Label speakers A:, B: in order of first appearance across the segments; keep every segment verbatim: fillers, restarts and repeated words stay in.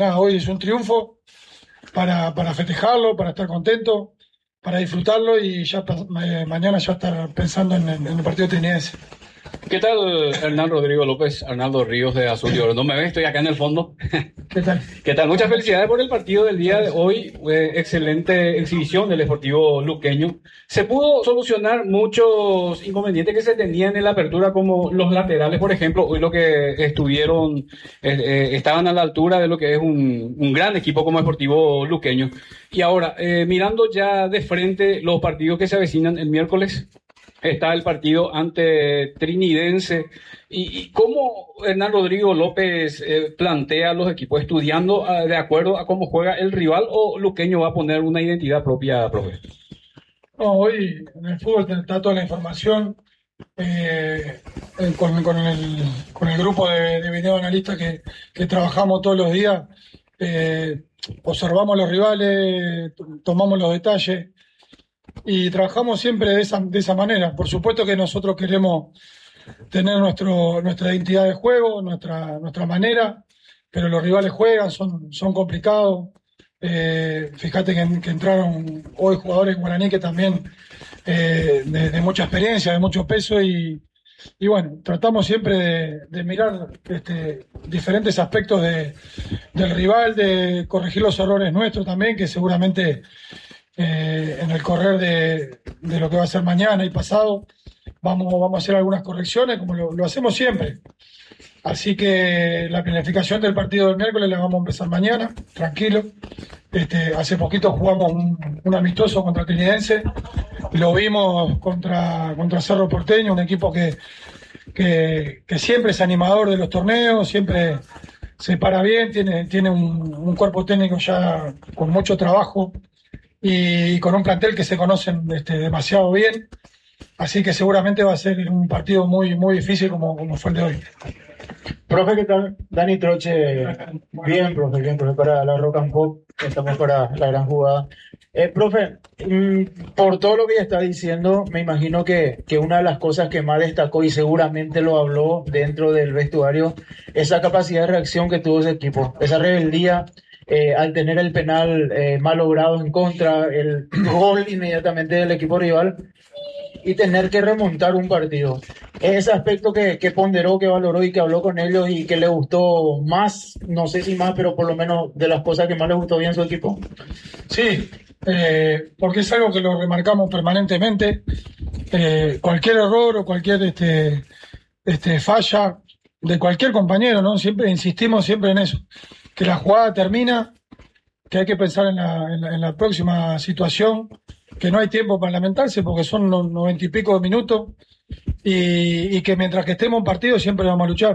A: nada, hoy es un triunfo para, para festejarlo, para estar contento, para disfrutarlo y ya eh, mañana ya estar pensando en, en el partido trinense.
B: ¿Qué tal, Hernán Rodrigo López, Arnaldo Ríos de Azul y Oro? ¿No me ves? Estoy acá en el fondo.
A: ¿Qué tal?
B: ¿Qué tal? Muchas felicidades por el partido del día de hoy. Eh, excelente exhibición del Sportivo Luqueño. Se pudo solucionar muchos inconvenientes que se tenían en la apertura, como los laterales, por ejemplo. Hoy lo que estuvieron, eh, eh, estaban a la altura de lo que es un, un gran equipo como Sportivo Luqueño. Y ahora, eh, mirando ya de frente los partidos que se avecinan el miércoles. Está el partido ante Trinidense. ¿Y, y cómo Hernán Rodrigo López eh, plantea los equipos? ¿Estudiando uh, de acuerdo a cómo juega el rival o Luqueño va a poner una identidad propia, profe?
A: No, hoy en el fútbol está toda la información eh, eh, con, con, el, con el grupo de, de videoanalistas que, que trabajamos todos los días. Eh, observamos los rivales, tomamos los detalles. Y trabajamos siempre de esa, de esa manera. Por supuesto que nosotros queremos tener nuestro, nuestra identidad de juego, nuestra, nuestra manera, pero los rivales juegan, son, son complicados. Eh, fíjate que, que entraron hoy jugadores en Guaraní que también eh, de, de mucha experiencia, de mucho peso y, y bueno, tratamos siempre de, de mirar este, diferentes aspectos de, del rival, de corregir los errores nuestros también, que seguramente Eh, en el correr de, de lo que va a ser mañana y pasado, vamos, vamos a hacer algunas correcciones, como lo, lo hacemos siempre. Así que la planificación del partido del miércoles la vamos a empezar mañana, tranquilo. Este, hace poquito jugamos un, un amistoso contra Trinidense, lo vimos contra, contra Cerro Porteño, un equipo que, que, que siempre es animador de los torneos, siempre se para bien, tiene, tiene un, un cuerpo técnico ya con mucho trabajo y con un plantel que se conocen este, demasiado bien, así que seguramente va a ser un partido muy, muy difícil como, como fue el de hoy.
C: Profe, ¿qué tal? Dani Troche, bien, profe, bien, profe, para la Rock and Pop, estamos para la gran jugada. Eh, profe, mmm, por todo lo que ya está diciendo, me imagino que, que una de las cosas que más destacó, y seguramente lo habló dentro del vestuario, esa capacidad de reacción que tuvo ese equipo, esa rebeldía. Eh, al tener el penal eh, mal logrado en contra, el gol inmediatamente del equipo rival y tener que remontar un partido. Ese aspecto que, que ponderó, que valoró y que habló con ellos y que le gustó más, no sé si más, pero por lo menos de las cosas que más le gustó bien su equipo.
A: Sí, eh, porque es algo que lo remarcamos permanentemente. Eh, cualquier error o cualquier este, este, falla de cualquier compañero, ¿no? Siempre insistimos siempre en eso. Que la jugada termina, que hay que pensar en la, en la, en la próxima situación, que no hay tiempo para lamentarse porque son noventa y pico de minutos y, y que mientras que estemos en partido siempre vamos a luchar.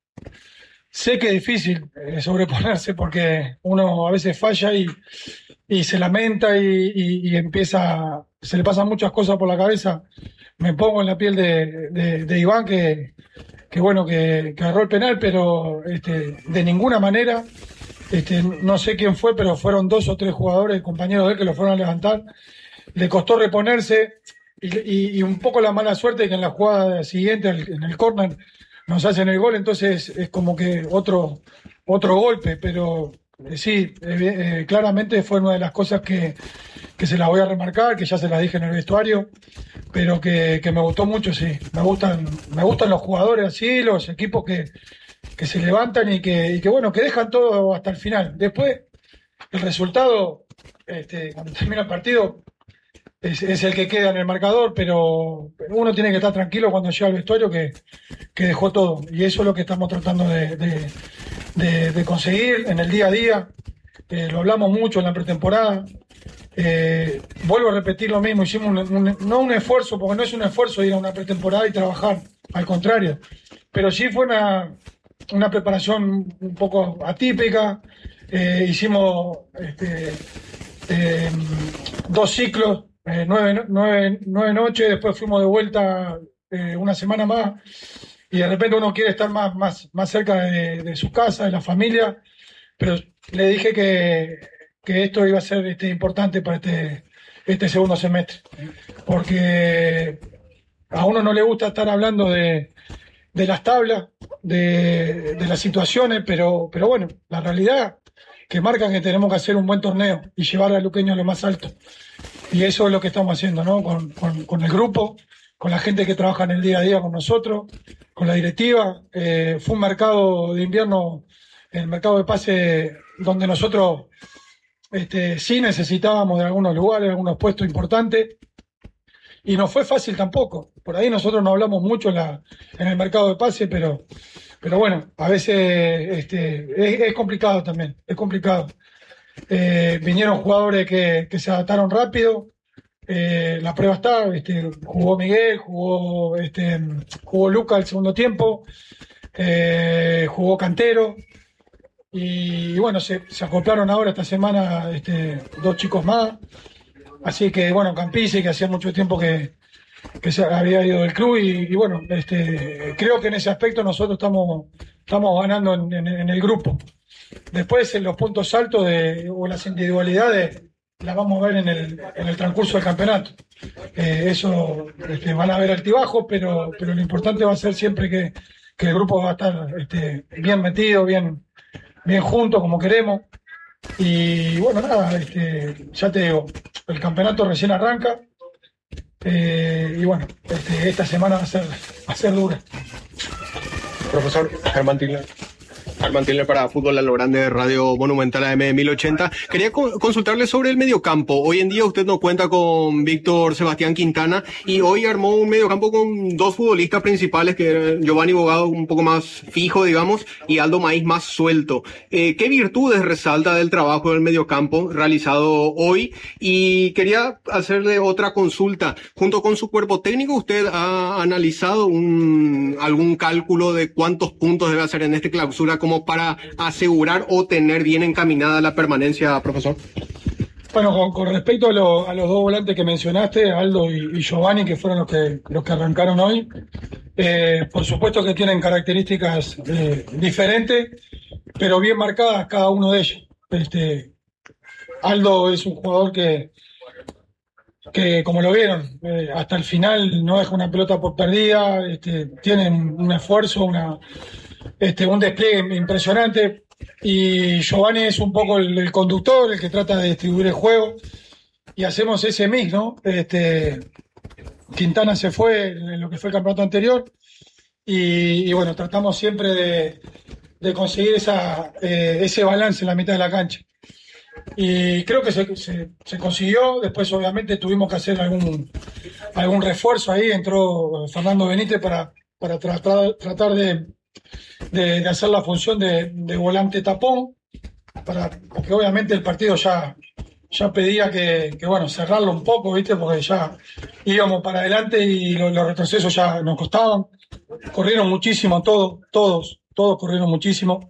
A: Sé que es difícil eh, sobreponerse porque uno a veces falla y, y se lamenta y, y, y empieza, se le pasan muchas cosas por la cabeza. Me pongo en la piel de, de, de Iván que, que bueno, que, que agarró el penal, pero este, de ninguna manera, este, no sé quién fue, pero fueron dos o tres jugadores, compañeros de él, que lo fueron a levantar. Le costó reponerse y, y, y un poco la mala suerte que en la jugada siguiente, en el córner, nos hacen el gol, entonces es como que otro, otro golpe, pero eh, sí, eh, eh, claramente fue una de las cosas que, que se las voy a remarcar, que ya se las dije en el vestuario, pero que, que me gustó mucho, sí. Me gustan, me gustan los jugadores así, los equipos que, que se levantan y que, y que, bueno, que dejan todo hasta el final. Después, el resultado, este, cuando termina el partido, es, es el que queda en el marcador, pero uno tiene que estar tranquilo cuando llega al vestuario que, que dejó todo. Y eso es lo que estamos tratando de, de, de, de conseguir en el día a día. Eh, lo hablamos mucho en la pretemporada. Eh, vuelvo a repetir lo mismo, hicimos un, un, no un esfuerzo, porque no es un esfuerzo ir a una pretemporada y trabajar, al contrario, pero sí fue una, una preparación un poco atípica. Eh, hicimos este, eh, dos ciclos, eh, nueve, nueve, nueve noches, después fuimos de vuelta eh, una semana más y de repente uno quiere estar más, más, más cerca de, de su casa, de la familia, pero le dije que, que esto iba a ser este, importante para este, este segundo semestre, porque a uno no le gusta estar hablando de, de las tablas, de, de las situaciones, pero, pero bueno, la realidad que marcan que tenemos que hacer un buen torneo y llevar a Luqueño a lo más alto. Y eso es lo que estamos haciendo, ¿no? Con, con, con el grupo, con la gente que trabaja en el día a día con nosotros, con la directiva. Eh, fue un mercado de invierno, el mercado de pase, donde nosotros este, sí necesitábamos de algunos lugares, algunos puestos importantes. Y no fue fácil tampoco. Por ahí nosotros no hablamos mucho en, la, en el mercado de pase, pero, pero bueno, a veces este, es, es complicado también, es complicado. Eh, vinieron jugadores que, que se adaptaron rápido. Eh, la prueba está, este, jugó Miguel, jugó, este, jugó Luca el segundo tiempo, eh, jugó Cantero. Y bueno, se, se acoplaron ahora esta semana este, dos chicos más. Así que bueno, Campisi, que hacía mucho tiempo que, que se había ido del club, y, y bueno, este, creo que en ese aspecto nosotros estamos, estamos ganando en, en, en el grupo. Después en los puntos altos de, o las individualidades las vamos a ver en el, en el transcurso del campeonato. Eh, eso este, van a haber altibajos, pero, pero lo importante va a ser siempre que, que el grupo va a estar este, bien metido, bien, bien junto, como queremos. Y bueno, nada, este, ya te digo, el campeonato recién arranca, eh, y bueno, este, esta semana va a ser, va a ser dura.
D: Profesor Germán Tiller. Germán Tiller para Fútbol a lo Grande de Radio Monumental A M mil ochenta. Quería co- consultarle sobre el mediocampo. Hoy en día usted no cuenta con Víctor Sebastián Quintana y hoy armó un mediocampo con dos futbolistas principales, que eran Giovanni Bogado un poco más fijo, digamos, y Aldo Maíz más suelto. Eh, ¿Qué virtudes resalta del trabajo del mediocampo realizado hoy? Y quería hacerle otra consulta. Junto con su cuerpo técnico, ¿usted ha analizado un, algún cálculo de cuántos puntos debe hacer en esta clausura como para asegurar o tener bien encaminada la permanencia, profesor?
A: Bueno, con, con respecto a, lo, a los dos volantes que mencionaste, Aldo y, y Giovanni, que fueron los que, los que arrancaron hoy, eh, por supuesto que tienen características eh, diferentes, pero bien marcadas cada uno de ellos. Este, Aldo es un jugador que, que como lo vieron, eh, hasta el final no deja una pelota por perdida, este, tiene un esfuerzo, una, este, un despliegue impresionante. Y Giovanni es un poco el, el conductor, el que trata de distribuir el juego, y hacemos ese mix, ¿no? Este, Quintana se fue en lo que fue el campeonato anterior, y, y bueno, tratamos siempre de, de conseguir esa, eh, ese balance en la mitad de la cancha. Y creo que se, se, se consiguió. Después obviamente tuvimos que hacer algún, algún refuerzo ahí, entró Fernando Benítez para, para tratar, tratar de De, de hacer la función de, de volante tapón, para, porque obviamente el partido ya, ya pedía que, que, bueno, cerrarlo un poco, ¿viste? Porque ya íbamos para adelante y lo, los retrocesos ya nos costaban. Corrieron muchísimo, todos, todos, todos corrieron muchísimo.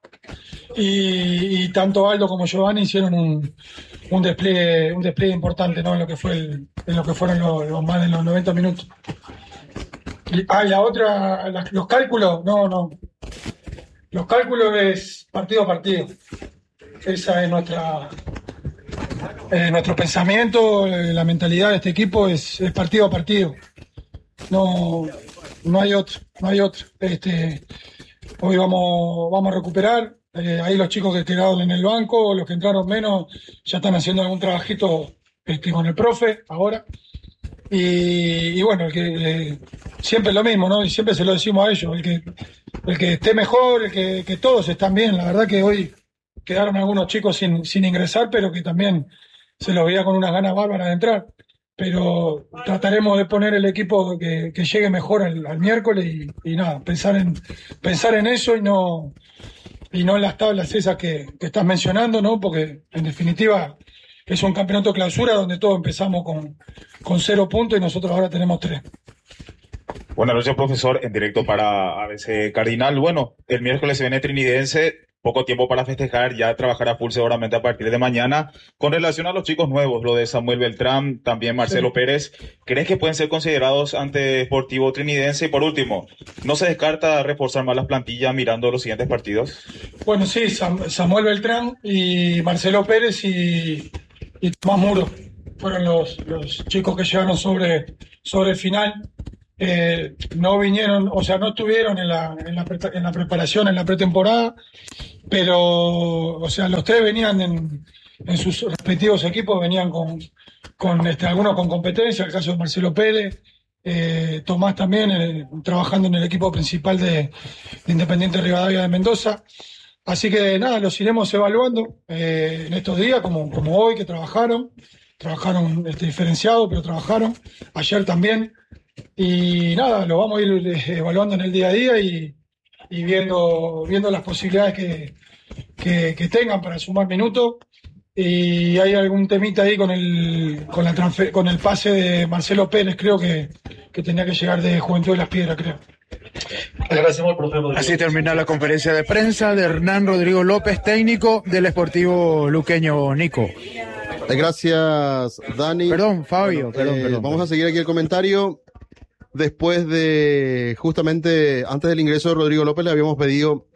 A: Y, y tanto Aldo como Giovanni hicieron un, un despliegue, un despliegue importante, ¿no? En lo que fue el, en lo que fueron los, los más de los noventa minutos. Y, ah, y la otra, la, los cálculos, no, no. Los cálculos es partido a partido. Esa es nuestra, eh, nuestro pensamiento, eh, la mentalidad de este equipo es, es partido a partido. No, no hay otro, no hay otro. Este, hoy vamos, vamos a recuperar. Eh, ahí los chicos que quedaron en el banco, los que entraron menos, ya están haciendo algún trabajito este, con el profe ahora. Y, y bueno, el que eh, siempre es lo mismo, ¿no? Y siempre se lo decimos a ellos, el que, el que esté mejor, el que, que todos están bien. La verdad que hoy quedaron algunos chicos sin, sin ingresar, pero que también se los veía con unas ganas bárbaras de entrar. Pero trataremos de poner el equipo que, que llegue mejor al, al miércoles y, y nada, pensar en, pensar en eso y no, y no en las tablas esas que, que estás mencionando, ¿no? Porque en definitiva es un campeonato clausura donde todos empezamos con, con cero puntos y nosotros ahora tenemos tres.
E: Buenas noches, profesor, en directo para A B C Cardinal. Bueno, el miércoles se viene Trinidense, poco tiempo para festejar, ya trabajará full seguramente a partir de mañana. Con relación a los chicos nuevos, lo de Samuel Beltrán, también Marcelo sí. Pérez, ¿crees que pueden ser considerados ante Sportivo Trinidense? Y por último, ¿no se descarta reforzar más las plantillas mirando los siguientes partidos?
A: Bueno, sí, Sam, Samuel Beltrán y Marcelo Pérez y... y Tomás Muro fueron los, los chicos que llegaron sobre, sobre el final. eh, no vinieron, o sea, no estuvieron en la, en la, pre- en la preparación, en la pretemporada, pero, o sea, los tres venían en, en sus respectivos equipos, venían con, con este, algunos con competencia, el caso de Marcelo Pérez, eh, Tomás también, eh, trabajando en el equipo principal de, de Independiente Rivadavia de Mendoza. Así que nada, los iremos evaluando eh, en estos días, como, como hoy, que trabajaron, trabajaron este, diferenciado, pero trabajaron, ayer también. Y nada, lo vamos a ir eh, evaluando en el día a día y, y viendo, viendo las posibilidades que, que, que tengan para sumar minutos. Y hay algún temita ahí con el, con la transfer- con el pase de Marcelo Pérez, creo que, que tenía que llegar de Juventud de las Piedras, creo.
C: Agradecemos al profe Rodrigo.
F: Así termina la conferencia de prensa de Hernán Rodrigo López, técnico del Sportivo Luqueño. Nico.
G: Gracias, Dani.
F: Perdón, Fabio.
G: Bueno,
F: perdón,
G: eh,
F: perdón,
G: vamos
F: perdón.
G: a seguir aquí el comentario. Después de, justamente antes del ingreso de Rodrigo López, le habíamos pedido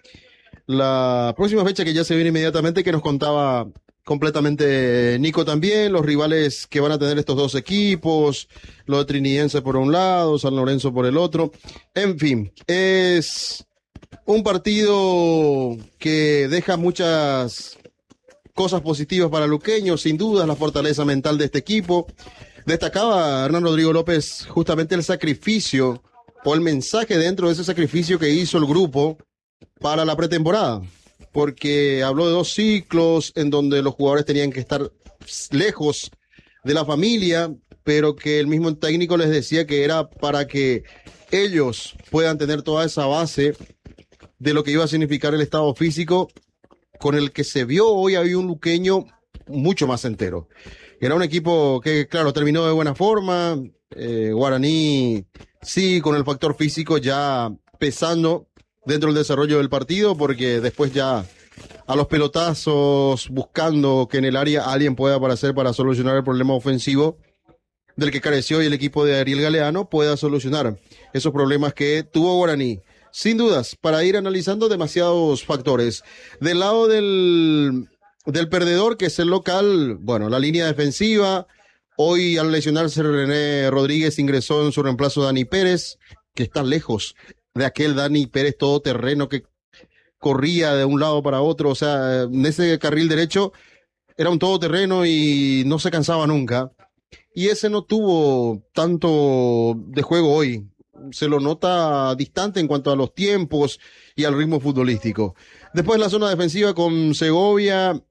G: la próxima fecha que ya se viene inmediatamente, que nos contaba completamente Nico también, los rivales que van a tener estos dos equipos, lo de Trinidense por un lado, San Lorenzo por el otro. En fin, es un partido que deja muchas cosas positivas para Luqueño, sin duda, la fortaleza mental de este equipo. Destacaba Hernán Rodrigo López justamente el sacrificio o el mensaje dentro de ese sacrificio que hizo el grupo para la pretemporada, porque habló de dos ciclos en donde los jugadores tenían que estar lejos de la familia, pero que el mismo técnico les decía que era para que ellos puedan tener toda esa base de lo que iba a significar el estado físico con el que se vio hoy. Había un luqueño mucho más entero. Era un equipo que, claro, terminó de buena forma. Eh, Guaraní, sí, con el factor físico ya pesando dentro del desarrollo del partido, porque después ya a los pelotazos, buscando que en el área alguien pueda aparecer para solucionar el problema ofensivo del que careció y el equipo de Ariel Galeano pueda solucionar esos problemas que tuvo Guaraní. Sin dudas, para ir analizando demasiados factores. Del lado del, del perdedor, que es el local, bueno, la línea defensiva. Hoy, al lesionarse René Rodríguez, ingresó en su reemplazo Dani Pérez, que está lejos de aquel Dani Pérez todoterreno que corría de un lado para otro. O sea, en ese carril derecho era un todoterreno y no se cansaba nunca. Y ese no tuvo tanto de juego hoy. Se lo nota distante en cuanto a los tiempos y al ritmo futbolístico. Después la zona defensiva con Segovia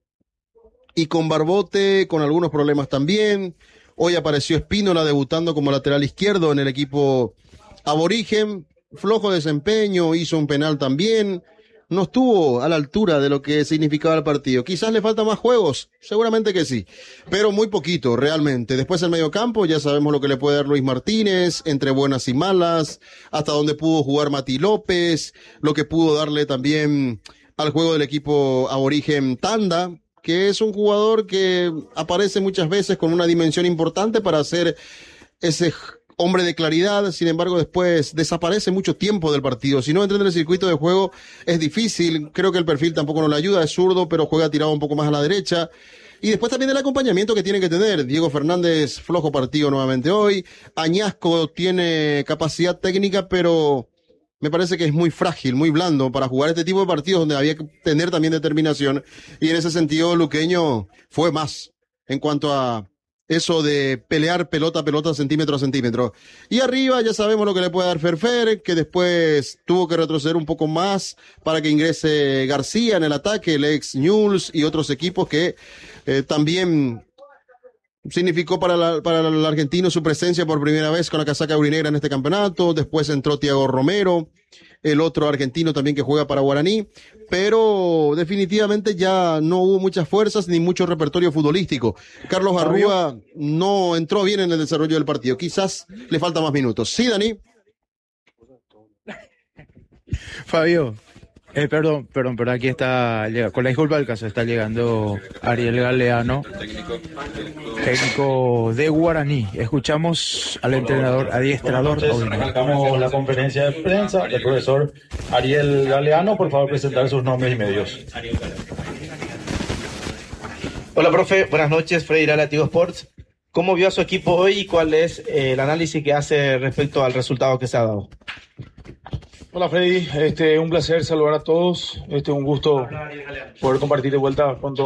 G: y con Barbote, con algunos problemas también. Hoy apareció Espínola debutando como lateral izquierdo en el equipo aborigen. Flojo desempeño, hizo un penal también. No estuvo a la altura de lo que significaba el partido. Quizás le faltan más juegos, seguramente que sí, pero muy poquito realmente. Después el mediocampo, ya sabemos lo que le puede dar Luis Martínez, entre buenas y malas, hasta donde pudo jugar Mati López, lo que pudo darle también al juego del equipo aborigen Tanda, que es un jugador que aparece muchas veces con una dimensión importante para hacer ese hombre de claridad. Sin embargo, después desaparece mucho tiempo del partido. Si no entra en el circuito de juego es difícil. Creo que el perfil tampoco nos le ayuda. Es zurdo, pero juega tirado un poco más a la derecha. Y después también el acompañamiento que tiene que tener. Diego Fernández, flojo partido nuevamente hoy. Añasco tiene capacidad técnica, pero me parece que es muy frágil, muy blando para jugar este tipo de partidos donde había que tener también determinación. Y en ese sentido, Luqueño fue más en cuanto a eso de pelear pelota a pelota, centímetro a centímetro. Y arriba ya sabemos lo que le puede dar Ferfer, que después tuvo que retroceder un poco más para que ingrese García en el ataque, el ex Newell's y otros equipos que eh, también significó para, la, para el argentino su presencia por primera vez con la casaca aurinegra en este campeonato. Después entró Thiago Romero, el otro argentino también que juega para Guaraní, pero definitivamente ya no hubo muchas fuerzas ni mucho repertorio futbolístico. Carlos Arrúa no entró bien en el desarrollo del partido, quizás le falta más minutos. Sí, Dani.
F: Fabio, eh, perdón, perdón, pero aquí está, con la disculpa del caso, está llegando Ariel Galeano, técnico de Guaraní. Escuchamos al entrenador adiestrador.
C: Arrancamos la conferencia de prensa del profesor Ariel Galeano. Por favor, presentar sus nombres y medios.
H: Hola, profe. Buenas noches. Freddy Latigo Sports. ¿Cómo vio a su equipo hoy y cuál es eh, el análisis que hace respecto al resultado que se ha dado?
I: Hola Freddy, este, un placer saludar a todos, este, un gusto poder compartir de vuelta con todos.